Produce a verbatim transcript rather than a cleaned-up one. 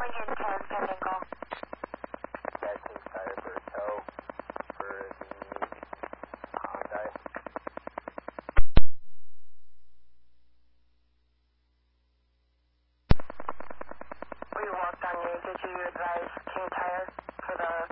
One in ten, pending call. That King Tire for a tow for the Hyundai. We walked on you. Did you advise King Tire for the